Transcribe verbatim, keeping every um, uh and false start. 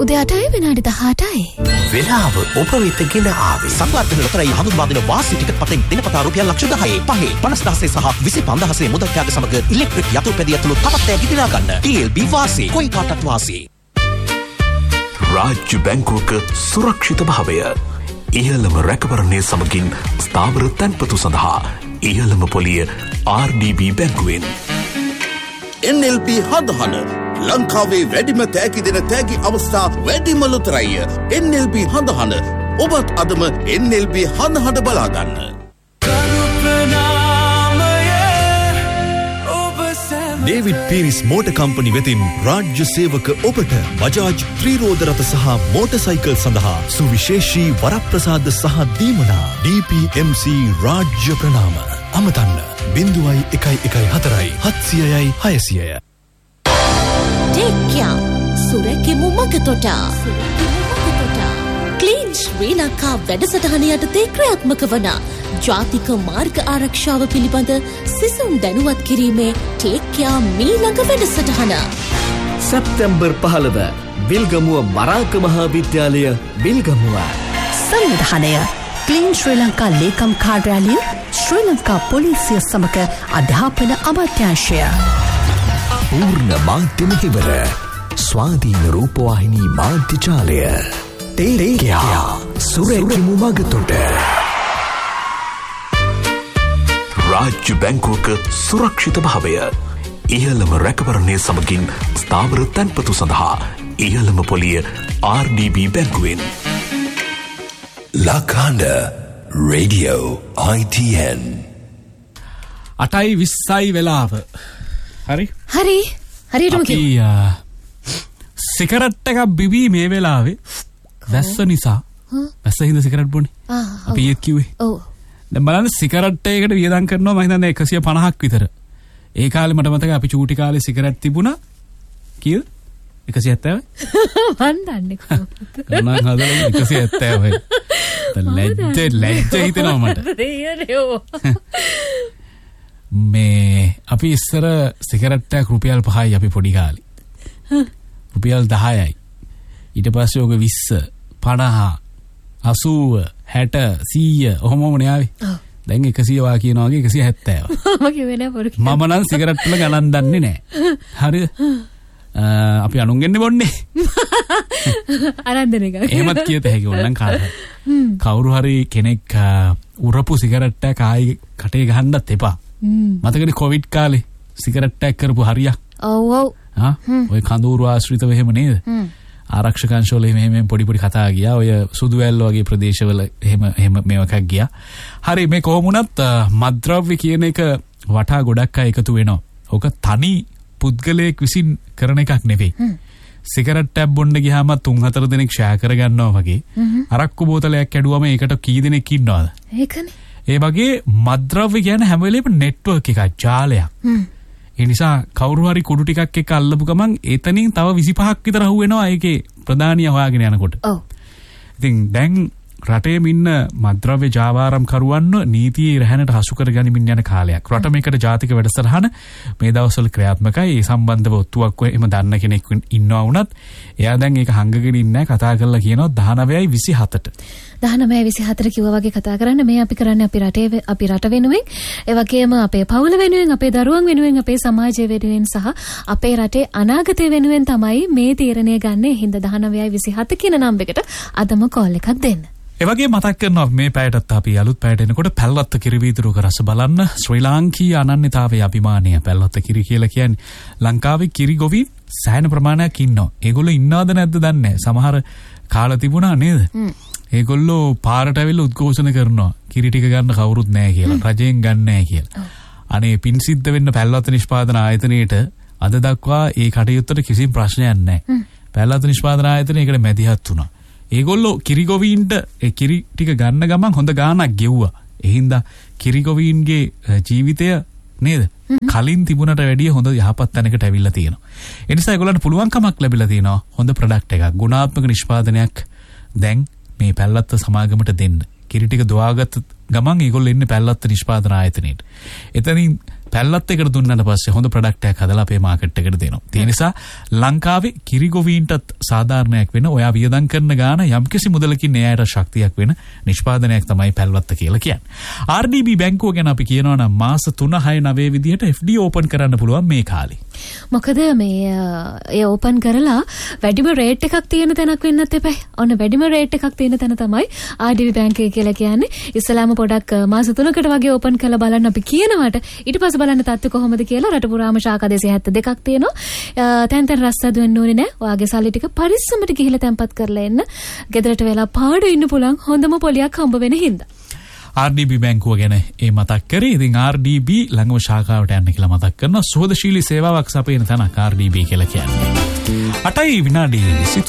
උදේ අටයි විනාඩි දහඅටයි. වෙලාව ඔබ වෙතගෙන ආවේ. සංවර්ධන ලොතරැයි හඳුන්වා දෙන වාසි ටිකට් පතෙන් දිනපතා රුපියල් ලක්ෂ දහය, පහේ, පනස් දහසේ සහ විසි පන්දහසේ මුදල් ත්‍යාග සමග ඉලෙක්ට්‍රික් යතුරු පැදිය ඇතුළු තවත් ඈ ගිදිලා ගන්න. ටී එල් බී වාසි, කොයි කාටත් වාසි. රාජ්‍ය බැංකුවක සුරක්ෂිත භාවය. ඉහළම රැකවරණය සමගින් ස්ථාවර තැන්පතු සඳහා ඉහළම පොලිය ආර් ඩී බී බැංකුවෙන්. එන් එල් බී හඳහන ලංකාවේ වැඩිම තෑගි දෙන තෑගි අවස්ථා වැඩිම ලොතරැය. එන් එල් බී හඳහන ඔබත් අදම එන් එල් බී හඳහන බලා ගන්න. ඩේවිඩ් පීරිස් මෝටර් කම්පනි වෙතින් රාජ්‍ය සේවක ඔබට බජාජ් ත්‍රිරෝද රථ සහ මෝටර්සයිකල් සඳහා සුවිශේෂී වරප්‍රසාද සහ දීමනා. ඩී පී එම් සී රාජ්‍ය ප්‍රනාම අමතන්න බිංදුවයි එකයි එකයි හතරයි හත්සියයයි හයසියය. ටෙක්කියා සුරැකිමු මගතොට ක්ලීන් ශ්‍රී ලංකා වැඩසටහන යටතේ ක්‍රියාත්මක වන ජාතික මාර්ග ආරක්ෂාව පිළිබඳ සිසුන් දැනුවත් කිරීමේ ටෙක්කියා මීළඟ වැඩසටහන සැප්තැම්බර් පහළව විල්ගමුව මරාක මහා විද්‍යාලය විල්ගමුව. සංවිධානය ක්ලීන් ශ්‍රී ලංකා ලේකම් කාර්යාලය ශ්‍රී ලංකා පොලිසිය සමග අධ්‍යාපන අමාත්‍යාංශය. පූර්ණ මාධ්‍ය මෙහෙවර ස්වාධීන රූපවාහිනී මාධ්‍ය ජාලය ටෙක්කියා සුරැකිමු මගතොට. රාජ්‍ය බැංකුවක සුරක්ෂිත භාවය. ඉහළම රැකවරණය සමගින් ස්ථාවර තැන්පතු සඳහා ඉහළම පොලිය ආර් ඩී බී බැංකුවෙන්. ලකාන්ඩ රේඩියෝ ආයි ටී එන්. අටයි විස්සයි වෙලාව. හරි හරි හරියටම කිව්වා. සිගරට් එකක් බිබී මේ වෙලාවේ වැස්ස නිසා. වැස්ස හින්දා සිගරට් බොන්නේ. අපි ඒත් කිව්වේ. ඔව්. දැන් බලන්න සිගරට් එකකට වියදම් කරනවා මම හිතන්නේ එකසිය පනහක් විතර. ඒ කාලේ මට මතකයි අපි චූටි කාලේ සිගරට් තිබුණා. කීයද? එකසිය හැත්තෑව? මන් දන්නේ කොහොමද? ගණන් හදලා එකසිය හැත්තෑව. ලැජ්ජ ලැජ්ජ හිතෙනවා මට. මේ අපි ඉස්සර සිගරට් එකක් රුපියල් පහයි අපි පොඩි කාලේ. රුපියල් දහයයි. ඊට පස්සේ ඔක විස්ස, පනහ, අසූව, හැට, සීය ඔහොමම නේ දැන් එකසිය වා කියනවා වගේ එකසිය හැත්තෑව. මම කිව්වේ නෑ පොර. මම නම් සිගරට් වල ගණන් දන්නේ නෑ. හරිද? අපි අනුන්ගෙන්නේ බොන්නේ. අරන්දන එක. එහෙමත් කියත හැකි ඕනනම් කාටද? කවුරු හරි කෙනෙක් උරපු සිගරට් එකක් ආයි කටේ ගහන්නත් එපා. මතකනේ කොවිඩ් කාලේ සිගරට් එකක් කරපු හරියක්. ඔව් ඔව්. ආ ඔය කඳවුරු ආශ්‍රිතව එහෙම නේද? ආරක්ෂක අංශවල එහෙම එහෙම පොඩි පොඩි කතා ගියා. ඔය සුදුවැල්ල වගේ ප්‍රදේශවල එහෙම එහෙම මේවකක් ගියා. හරි මේ කොහොම වුණත් මත්ද්‍රව්‍ය කියන එක වටා ගොඩක් අය එකතු වෙනවා. ඕක තනි පුද්ගලයෙක් විසින් කරන එකක් නෙවෙයි. සිගරට් එකක් බොන්න ගියාම තුන් හතර දෙනෙක් ෂෙයා කරගන්නවා වගේ. අරක්කු බෝතලයක් ඇඩුවම ඒකට කී දෙනෙක් ඉන්නවද? ඒකනේ. ඒ වගේ මත්ද්‍රව්‍ය කියන්නේ හැම වෙලේම නෙට්වර්ක් එකක්, ජාලයක්. ඒ නිසා කවුරු හරි කුඩු ටිකක් එක්ක අල්ලපු ගමන් එතනින් තව විසිපහක් විතර අහු වෙනවා ඒකේ ප්‍රධානිය හොයාගෙන යනකොට. ඔව්. ඉතින් දැන් රටේම ඉන්න මත්ද්‍රව්‍ය ජාවාරම් කරුවන්ව නීතියේ රැහැනට හසු කරගනිමින් යන කාලයක්. රට මේකට ජාතික වැඩසටහන මේ දවස්වල ක්‍රියාත්මකයි. ඒ සම්බන්ධව ඔත්තුවක් එහෙම දන්න කෙනෙක් ඉන්නවා වුණත් එයා දැන් ඒක හංගගෙන ඉන්නේ කතා කරලා කියනවා දහනවයයි විසිහතට. දහනවයයි විසිහතට කිව්වා වගේ කතා කරන්න මේ අපි කරන්නේ අපි රටේ අපි රට වෙනුවෙන් ඒ වගේම අපේ පවුල වෙනුවෙන් අපේ දරුවන් වෙනුවෙන් අපේ සමාජය වෙනුවෙන් සහ අපේ රටේ අනාගතය වෙනුවෙන් තමයි මේ තීරණය ගන්න. හින්දා දහනවයයි විසිහත කියන නම්බරයකට අදම කෝල් එකක් දෙන්න. ඒ වගේ මතක් කරනවා මේ පැයටත් අපි අලුත් පැයට එනකොට පැල්වත්ත කිරි වීදුරුක රස බලන්න. ශ්‍රී ලාංකීය අනන්‍යතාවයේ අභිමානය පැල්වත්ත කිරි කියලා කියන්නේ ලංකාවේ කිරි ගොවීන් සෑහෙන ප්‍රමාණයක් ඉන්නවා. ඒගොල්ලෝ ඉන්නවද නැද්ද දන්නේ නැහැ. සමහර කාලා තිබුණා නේද? ඒගොල්ලෝ පාරට ඇවිල්ලා උද්ඝෝෂණ කරනවා කිරි ටික ගන්න කවුරුත් නැහැ කියලා. රජයෙන් ගන්න නැහැ කියලා. අනේ පින් සිද්ධ වෙන්න පැල්වත්ත නිෂ්පාදන ආයතනයේට අද දක්වා ඒ කටයුත්තට කිසිම ප්‍රශ්නයක් නැහැ. පැල්වත්ත නිෂ්පාදන ආයතනයේකට මැදිහත් වුණා. ඒගොල්ලෝ කිරිගොවීන්ට ඒ කිරි ටික ගන්න ගමන් හොඳ ගාණක් ගෙව්වා. ඒ හින්දා කිරිගොවීන්ගේ ජීවිතය නේද කලින් තිබුණට වැඩිය හොඳ යහපත් තැනකට ඇවිල්ලා තියෙනවා. ඒ නිසා ඒගොල්ලන්ට පුළුවන්කමක් ලැබිලා තියෙනවා හොඳ ප්‍රොඩක්ට් එකක්, ගුණාත්මක නිෂ්පාදනයක් දැන් මේ පැල්වත්ත සමාගමට දෙන්න. කිරි ටික දොවාගත්ත ගමන් ඒගොල්ලෝ එන්නේ පැල්වත්ත නිෂ්පාදන ආයතනයේට. එතනින් පැල්ලත් එකට දුන්නට පස්සේ හොඳ ප්‍රොඩක්ට් එකක් හදලා අපේ මාකට් එකට දෙනවා. ඒ නිසා ලංකාවේ කිරි ගොවීන්ටත් සාධාරණයක් වෙන ඔයා වියදම් කරන ගාන යම්කිසි මුදලකින් එයාට ශක්තියක් වෙන නිෂ්පාදනයක් තමයි පැල්වත්ත කියලා කියන්නේ. ආර් ඩී බී බැංකුව ගැන අපි කියනවා නම් මාස තුන හය නවය විදිහට එෆ් ඩී ඕපන් කරන්න පුළුවන් මේ කාලේ. මොකද මේ ඒ ඕපන් කරලා වැඩිම රේට් එකක් තියෙන තැනක් වෙන්නත් එපා. ඔන්න වැඩිම රේට් එකක් තියෙන තැන තමයි ආර් ඩී බී බැංකුව කියලා කියන්නේ. ඉස්සලාම පොඩක් මාස තුනකට වගේ ඕපන් කරලා බලන්න අපි කියනවාට ඊට පස්සේ බලන්න තත්ත්වය කොහොමද කියලා රට පුරාම ශාඛා දෙසිය හැත්තෑ දෙකක් තියෙනවා. තැන් තැන් රස්සාදු වෙන්න ඕනේ නැහැ. ඔයාගේ සල්ලි ටික පරිස්සමට ගිහිල්ලා තැන්පත් කරලා එන්න. ගෙදරට වෙලා පාඩු ඉන්න පුළුවන් හොඳම පොලියක් හම්බ වෙන හින්දා. ආර් ඩී බී බැංකුව ගැන ඒ මතක් කරේ. ඉතින් ආර් ඩී බී ළඟම ශාඛාවට යන්න කියලා මතක් කරනවා. සුහදශීලී සේවාවක් සපයන තැනක් ආර් ඩී බී කියලා කියන්නේ. අටයි විනාඩි විසිතුන